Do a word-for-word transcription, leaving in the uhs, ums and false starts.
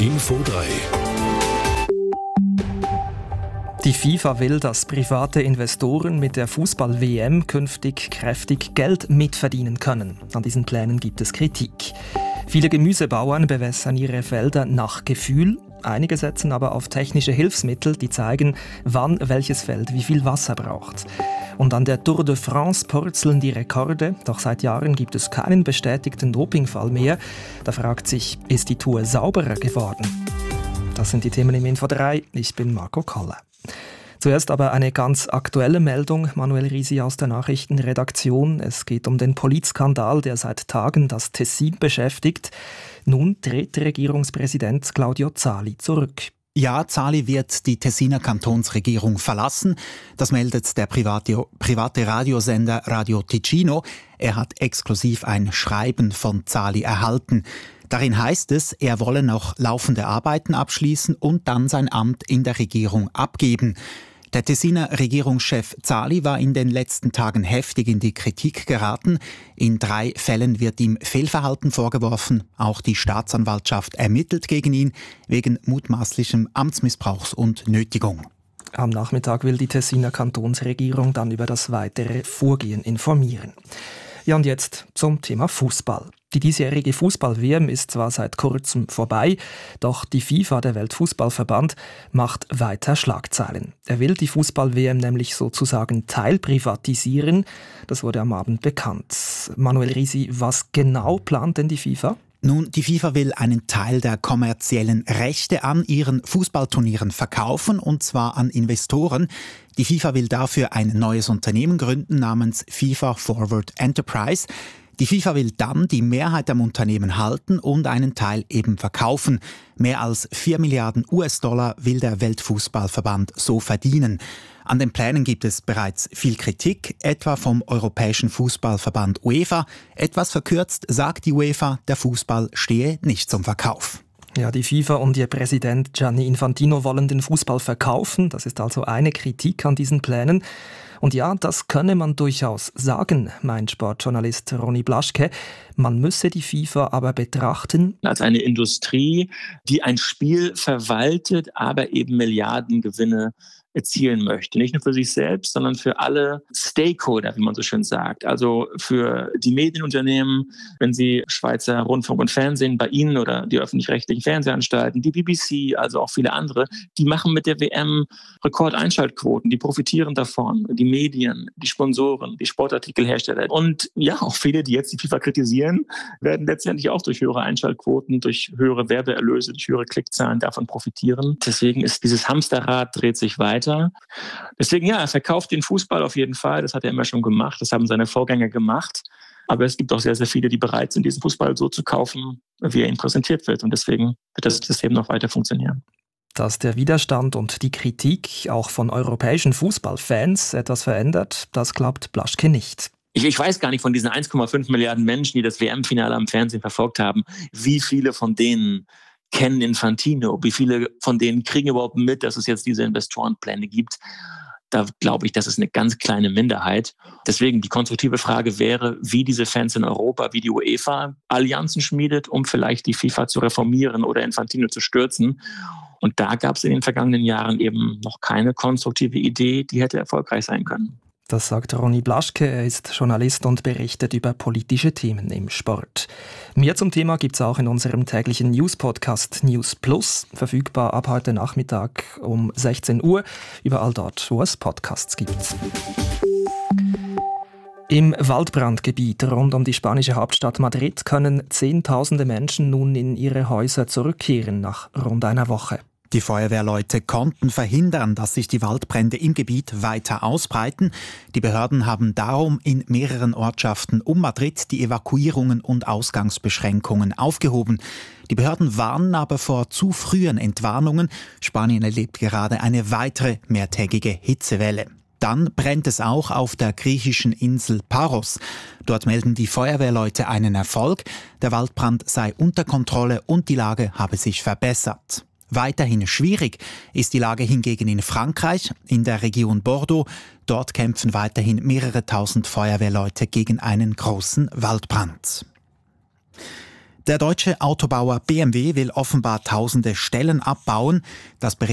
Info drei. Die FIFA will, dass private Investoren mit der Fußball-W M künftig kräftig Geld mitverdienen können. An diesen Plänen gibt es Kritik. Viele Gemüsebauern bewässern ihre Felder nach Gefühl. Einige setzen aber auf technische Hilfsmittel, die zeigen, wann welches Feld wie viel Wasser braucht. Und an der Tour de France purzeln die Rekorde, doch seit Jahren gibt es keinen bestätigten Dopingfall mehr. Da fragt sich, ist die Tour sauberer geworden? Das sind die Themen im Info drei. Ich bin Marco Koller. Zuerst aber eine ganz aktuelle Meldung, Manuel Risi aus der Nachrichtenredaktion. Es geht um den Politskandal, der seit Tagen das Tessin beschäftigt. Nun tritt Regierungspräsident Claudio Zali zurück. Ja, Zali wird die Tessiner Kantonsregierung verlassen. Das meldet der private, private Radiosender Radio Ticino. Er hat exklusiv ein Schreiben von Zali erhalten. Darin heißt es, er wolle noch laufende Arbeiten abschließen und dann sein Amt in der Regierung abgeben. Der Tessiner Regierungschef Zali war in den letzten Tagen heftig in die Kritik geraten. In drei Fällen wird ihm Fehlverhalten vorgeworfen. Auch die Staatsanwaltschaft ermittelt gegen ihn wegen mutmaßlichem Amtsmissbrauchs und Nötigung. Am Nachmittag will die Tessiner Kantonsregierung dann über das weitere Vorgehen informieren. Ja, und jetzt zum Thema Fußball. Die diesjährige Fußball-W M ist zwar seit kurzem vorbei, doch die FIFA, der Weltfußballverband, macht weiter Schlagzeilen. Er will die Fußball-W M nämlich sozusagen teilprivatisieren. Das wurde am Abend bekannt. Manuel Risi, was genau plant denn die FIFA? Nun, die FIFA will einen Teil der kommerziellen Rechte an ihren Fußballturnieren verkaufen, und zwar an Investoren. Die FIFA will dafür ein neues Unternehmen gründen namens FIFA Forward Enterprise. Die FIFA will dann die Mehrheit am Unternehmen halten und einen Teil eben verkaufen. Mehr als vier Milliarden U S-Dollar will der Weltfußballverband so verdienen. An den Plänen gibt es bereits viel Kritik, etwa vom Europäischen Fußballverband UEFA. Etwas verkürzt sagt die UEFA, der Fußball stehe nicht zum Verkauf. Ja, die FIFA und ihr Präsident Gianni Infantino wollen den Fußball verkaufen. Das ist also eine Kritik an diesen Plänen. Und ja, das könne man durchaus sagen, meint Sportjournalist Ronny Blaschke. Man müsse die FIFA aber betrachten als eine Industrie, die ein Spiel verwaltet, aber eben Milliardengewinne erzielen möchte. Nicht nur für sich selbst, sondern für alle Stakeholder, wie man so schön sagt. Also für die Medienunternehmen, wenn sie Schweizer Rundfunk und Fernsehen bei Ihnen oder die öffentlich-rechtlichen Fernsehanstalten, die B B C, also auch viele andere, die machen mit der W M Rekordeinschaltquoten, die profitieren davon. Die Medien, die Sponsoren, die Sportartikelhersteller und ja, auch viele, die jetzt die FIFA kritisieren, werden letztendlich auch durch höhere Einschaltquoten, durch höhere Werbeerlöse, durch höhere Klickzahlen davon profitieren. Deswegen ist dieses Hamsterrad dreht sich weiter. Deswegen, ja, er verkauft den Fußball auf jeden Fall. Das hat er immer schon gemacht. Das haben seine Vorgänger gemacht. Aber es gibt auch sehr, sehr viele, die bereit sind, diesen Fußball so zu kaufen, wie er ihm präsentiert wird. Und deswegen wird das System noch weiter funktionieren. Dass der Widerstand und die Kritik auch von europäischen Fußballfans etwas verändert, das glaubt Blaschke nicht. Ich, ich weiß gar nicht von diesen eins Komma fünf Milliarden Menschen, die das W M-Finale am Fernsehen verfolgt haben, wie viele von denen kennen Infantino, wie viele von denen kriegen überhaupt mit, dass es jetzt diese Investorenpläne gibt. Da glaube ich, das ist eine ganz kleine Minderheit. Deswegen die konstruktive Frage wäre, wie diese Fans in Europa, wie die UEFA Allianzen schmiedet, um vielleicht die FIFA zu reformieren oder Infantino zu stürzen. Und da gab es in den vergangenen Jahren eben noch keine konstruktive Idee, die hätte erfolgreich sein können. Das sagt Ronny Blaschke, er ist Journalist und berichtet über politische Themen im Sport. Mehr zum Thema gibt's auch in unserem täglichen News-Podcast News Plus, verfügbar ab heute Nachmittag um sechzehn Uhr, überall dort, wo es Podcasts gibt. Im Waldbrandgebiet rund um die spanische Hauptstadt Madrid können Zehntausende Menschen nun in ihre Häuser zurückkehren nach rund einer Woche. Die Feuerwehrleute konnten verhindern, dass sich die Waldbrände im Gebiet weiter ausbreiten. Die Behörden haben darum in mehreren Ortschaften um Madrid die Evakuierungen und Ausgangsbeschränkungen aufgehoben. Die Behörden warnen aber vor zu frühen Entwarnungen. Spanien erlebt gerade eine weitere mehrtägige Hitzewelle. Dann brennt es auch auf der griechischen Insel Paros. Dort melden die Feuerwehrleute einen Erfolg. Der Waldbrand sei unter Kontrolle und die Lage habe sich verbessert. Weiterhin schwierig ist die Lage hingegen in Frankreich, in der Region Bordeaux. Dort kämpfen weiterhin mehrere tausend Feuerwehrleute gegen einen großen Waldbrand. Der deutsche Autobauer B M W will offenbar tausende Stellen abbauen. Das